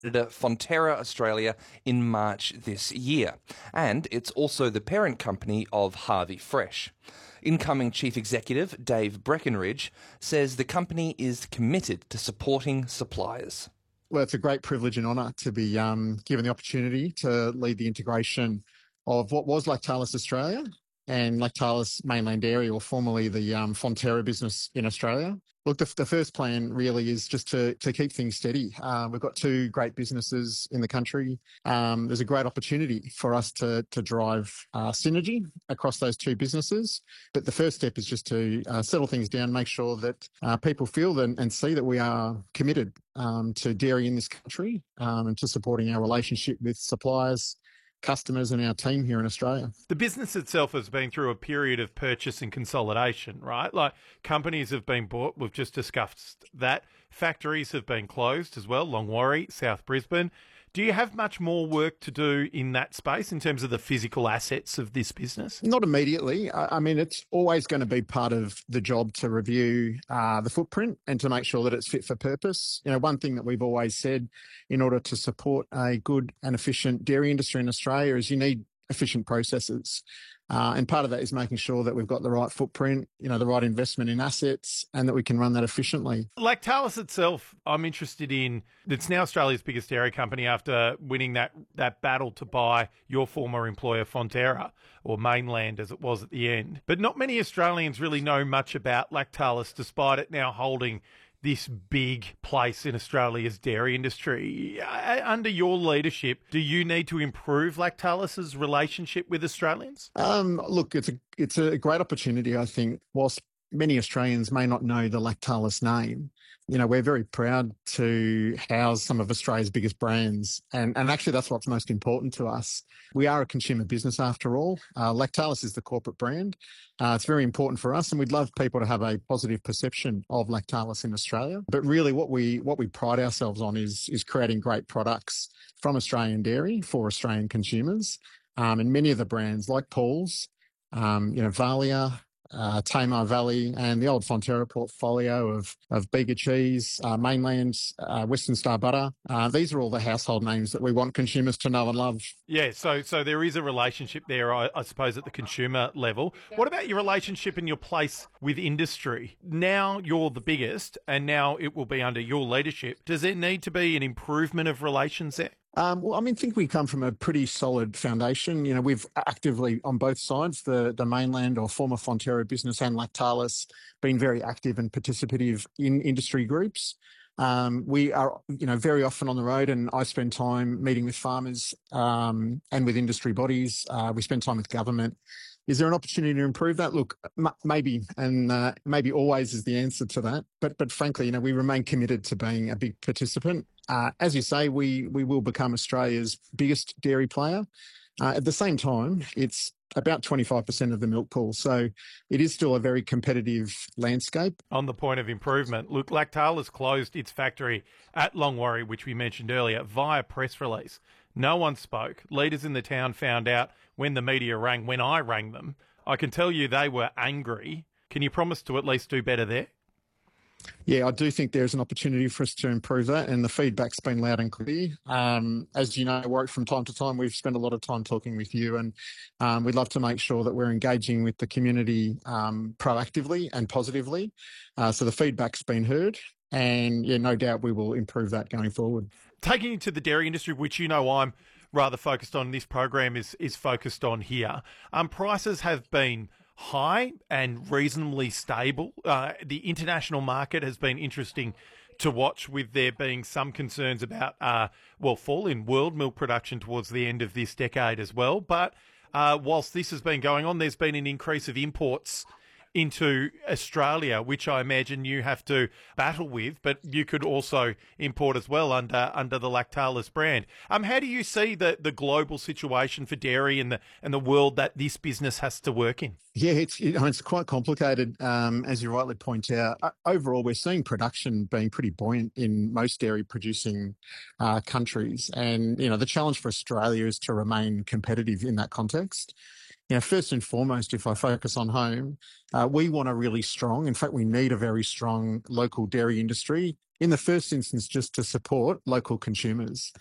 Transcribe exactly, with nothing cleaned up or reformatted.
Fonterra Australia in March this year, and it's also the parent company of Harvey Fresh. Incoming Chief Executive Dave Breckenridge says the company is committed to supporting suppliers. Well, it's a great privilege and honour to be um, given the opportunity to lead the integration of what was Lactalis Australia and Lactalis Mainland Dairy, or formerly the um, Fonterra business in Australia. Look, the, the first plan really is just to, to keep things steady. Uh, we've got two great businesses in the country. Um, there's a great opportunity for us to, to drive uh, synergy across those two businesses. But the first step is just to uh, settle things down, make sure that uh, people feel and, and see that we are committed um, to dairy in this country um, and to supporting our relationship with suppliers, customers and our team here in Australia. The business itself has been through a period of purchase and consolidation, right? Like, companies have been bought, we've just discussed that. Factories have been closed as well, Longwarry, South Brisbane. Do you have much more work to do in that space in terms of the physical assets of this business? Not immediately. I mean, it's always going to be part of the job to review uh, the footprint and to make sure that it's fit for purpose. You know, one thing that we've always said in order to support a good and efficient dairy industry in Australia is you need efficient processes. Uh, and part of that is making sure that we've got the right footprint, you know, the right investment in assets, and that we can run that efficiently. Lactalis itself, I'm interested in. It's now Australia's biggest dairy company after winning that, that battle to buy your former employer, Fonterra, or Mainland as it was at the end. But not many Australians really know much about Lactalis, despite it now holding this big place in Australia's dairy industry. Under your leadership, do you need to improve Lactalis's relationship with Australians? Um, look, it's a it's a great opportunity, I think. Whilst many Australians may not know the Lactalis name, you know, we're very proud to house some of Australia's biggest brands. And, and actually, that's what's most important to us. We are a consumer business after all. Uh, Lactalis is the corporate brand. Uh, it's very important for us, and we'd love people to have a positive perception of Lactalis in Australia. But really what we what we pride ourselves on is, is creating great products from Australian dairy for Australian consumers. Um, and many of the brands like Paul's, um, you know, Valia, Uh, Tamar Valley, and the old Fonterra portfolio of, of Bega Cheese, uh, Mainland, uh, Western Star Butter. Uh, these are all the household names that we want consumers to know and love. Yeah, so so there is a relationship there, I, I suppose, at the consumer level. What about your relationship and your place with industry? Now you're the biggest, and now it will be under your leadership. Does there need to be an improvement of relations there? Um, well, I mean, I think we come from a pretty solid foundation. You know, we've actively, on both sides, the, the Mainland or former Fonterra business and Lactalis, been very active and participative in industry groups. Um, we are, you know, very often on the road, and I spend time meeting with farmers um, and with industry bodies. Uh, we spend time with government. Is there an opportunity to improve that? Look, m- maybe, and uh, maybe always is the answer to that. But but frankly, you know, we remain committed to being a big participant. Uh, as you say, we we will become Australia's biggest dairy player. Uh, at the same time, it's about twenty-five percent of the milk pool. So it is still a very competitive landscape. On the point of improvement, look, Lactalis closed its factory at Longwarry, which we mentioned earlier, via press release. No one spoke. Leaders in the town found out when the media rang, when I rang them. I can tell you they were angry. Can you promise to at least do better there? Yeah, I do think there's an opportunity for us to improve that, and the feedback's been loud and clear. Um, as you know, Warwick, from time to time, we've spent a lot of time talking with you, and um, we'd love to make sure that we're engaging with the community um, proactively and positively. Uh, so the feedback's been heard, and yeah, no doubt we will improve that going forward. Taking you to the dairy industry, which you know I'm rather focused on, this program is is focused on here. Um, prices have been high and reasonably stable. Uh, the international market has been interesting to watch, with there being some concerns about, uh, well, fall in world milk production towards the end of this decade as well. But uh, whilst this has been going on, there's been an increase of imports into Australia, which I imagine you have to battle with, but you could also import as well under under the Lactalis brand. Um, how do you see the, the global situation for dairy and the and the world that this business has to work in? Yeah, it's you know, it's quite complicated, um, as you rightly point out. Uh, overall, we're seeing production being pretty buoyant in most dairy producing uh, countries, and you know the challenge for Australia is to remain competitive in that context. You know, first and foremost, if I focus on home, uh, we want a really strong, in fact, we need a very strong local dairy industry. In the first instance, just to support local consumers.